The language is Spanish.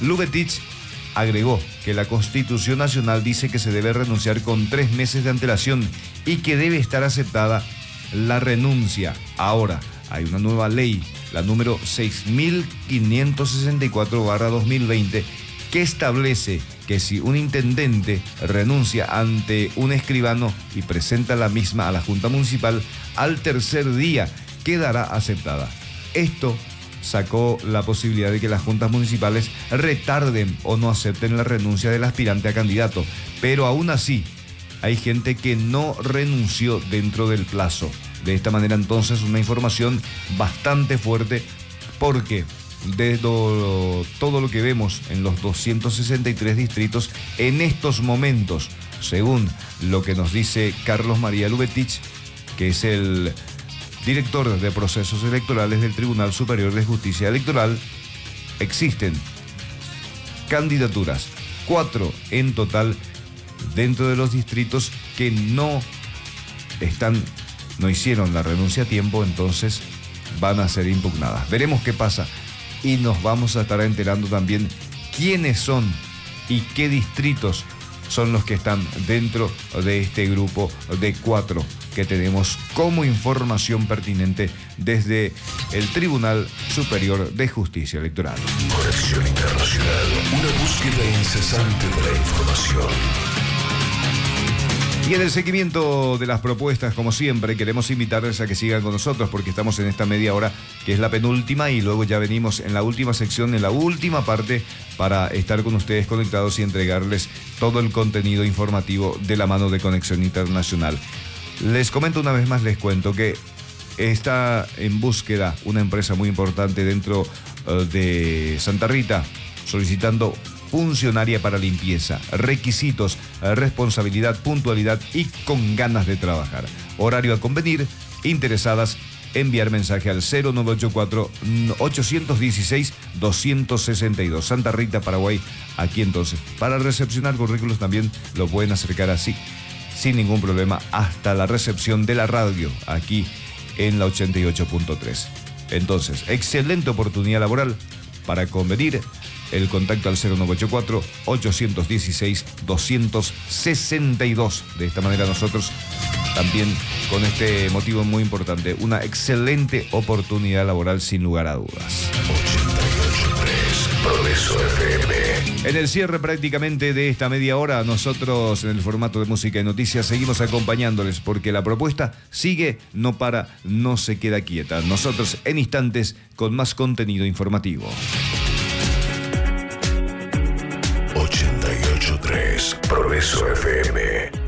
Lubetich agregó que la Constitución Nacional dice que se debe renunciar con 3 meses de antelación y que debe estar aceptada la renuncia. Ahora, hay una nueva ley, la número 6564/2020, que establece que si un intendente renuncia ante un escribano y presenta la misma a la Junta Municipal, al tercer día quedará aceptada. Esto sacó la posibilidad de que las juntas municipales retarden o no acepten la renuncia del aspirante a candidato, pero aún así hay gente que no renunció dentro del plazo. De esta manera, entonces, una información bastante fuerte, porque de todo lo que vemos en los 263 distritos en estos momentos, según lo que nos dice Carlos María Lubetich, que es el director de procesos electorales del Tribunal Superior de Justicia Electoral, existen candidaturas, 4 en total, dentro de los distritos que no hicieron la renuncia a tiempo, entonces van a ser impugnadas. Veremos qué pasa y nos vamos a estar enterando también quiénes son y qué distritos son los que están dentro de este grupo de 4 que tenemos como información pertinente desde el Tribunal Superior de Justicia Electoral. Conexión Internacional, una búsqueda incesante de la información. Y en el seguimiento de las propuestas, como siempre, queremos invitarles a que sigan con nosotros, porque estamos en esta media hora, que es la penúltima, y luego ya venimos en la última sección, en la última parte, para estar con ustedes conectados y entregarles todo el contenido informativo de la mano de Conexión Internacional. Les comento una vez más, les cuento que está en búsqueda una empresa muy importante dentro de Santa Rita, solicitando funcionaria para limpieza, requisitos, responsabilidad, puntualidad y con ganas de trabajar. Horario a convenir, interesadas, enviar mensaje al 0984-816-262, Santa Rita, Paraguay. Aquí entonces, para recepcionar currículos también lo pueden acercar así, sin ningún problema, hasta la recepción de la radio, aquí en la 88.3. Entonces, excelente oportunidad laboral para convenir. El contacto al 0984-816-262. De esta manera nosotros también, con este motivo muy importante, una excelente oportunidad laboral sin lugar a dudas. 88.3 Progreso FM. En el cierre prácticamente de esta media hora, nosotros en el formato de música y noticias seguimos acompañándoles, porque la propuesta sigue, no para, no se queda quieta. Nosotros en instantes con más contenido informativo. 88.3 Progreso FM.